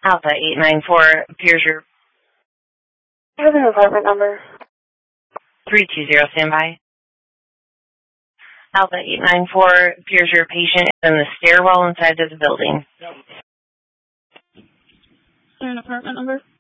Alpha 894 appears your... I have an apartment number. 320, standby. Alpha 894 appears your patient is in the stairwell inside of the building. An apartment number?